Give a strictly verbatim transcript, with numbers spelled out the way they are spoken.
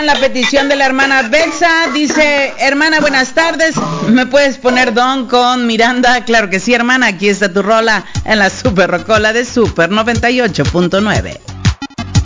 La petición de la hermana Betsa dice: hermana, buenas tardes, ¿me puedes poner Don con Miranda? Claro que sí, hermana, aquí está tu rola en la Super Rocola de Super noventa y ocho punto nueve.